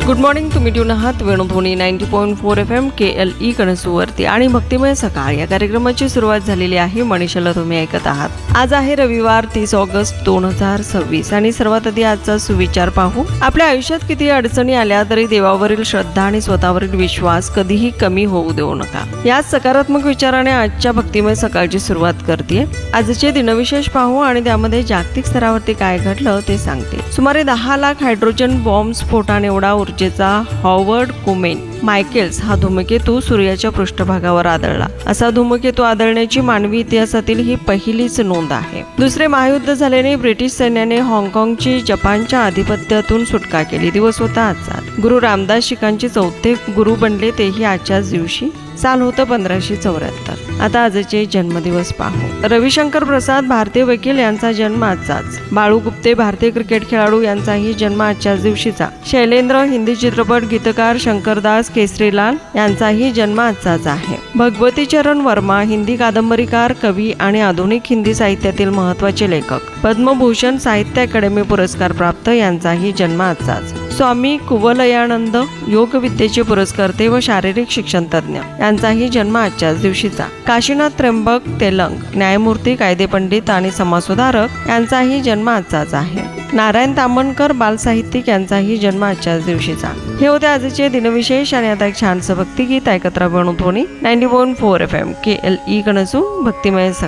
Good morning. तुम्ही tune आहात Venudhwani 90.4 FM KLE कणसूवरती आणि भक्तिमय सकाळ या कार्यक्रमाची सुरुवात झालेली आहे. मनीषाला तुम्ही ऐकत आहात. आज आहे रविवार 30 ऑगस्ट 2026 आणि सर्वात आधी आजचा सुविचार पाहू. आपल्या आयुष्यात किती अडचणी आल्या तरी देवावरील श्रद्धा आणि स्वतःवरील विश्वास कधीही कमी होऊ देऊ नका. याच सकारात्मक विचाराने आजच्या भक्तिमय सकाळची सुरुवात करते. आजचे दिनविशेष पाहू आणि त्यामध्ये जागतिक स्तरावरती काय घडलं ते सांगते. सुमारे 10 लाख हायड्रोजन बॉम्ब स्फोटाने एवढा ऊर्जेचा हॉवर्ड कोमेन मायकेल्स हा धूमकेतू सूर्याच्या पृष्ठभागावर आदळला. असा धूमकेतू आदळण्याची मानवी इतिहासातील ही पहिलीच नोंद आहे. दुसरे महायुद्ध झाल्याने ब्रिटिश सैन्याने हाँगकाँगची जपानच्या आधिपत्यातून सुटका केली. दिवस होता आजचा. गुरु रामदास शिखांचे 4थे गुरु बनले तेही आजच्याच दिवशी. साल होतं 1574. आता आजचे जन्मदिवस पाहू. रविशंकर प्रसाद भारतीय वकील यांचा जन्म आजचाच. बाळू गुप्ते भारतीय क्रिकेट खेळाडू यांचाही जन्म आजच्याच दिवशीचा. शैलेंद्र हिंदी चित्रपट गीतकार शंकरदास केसरीलाल यांचाही जन्म आजचाच आहे. भगवती चरण वर्मा हिंदी कादंबरीकार, कवी आणि आधुनिक हिंदी साहित्यातील महत्त्वाचे लेखक, पद्मभूषण साहित्य अकादमी पुरस्कार प्राप्त यांचाही जन्म आजचाच. स्वामी कुवलयानंद योग विद्येचे पुरस्कर्ते व शारीरिक शिक्षण तज्ञ यांचाही जन्म आजच्याच दिवशीचा. काशीनाथ त्र्यंबक तेलंग न्यायमूर्ती, कायदेपंडित आणि समाजसुधारक यांचाही जन्म आजचाच आहे. नारायण तामणकर बालसाहित्यिक यांचाही जन्म आजच्याच दिवशीचा. हे होते आजचे दिनविशेष आणि आता एक छानसं भक्तिगीत ऐकत राहा. वेणुध्वनी 90.4 FM KLE कणसू भक्तिमय सकाळ.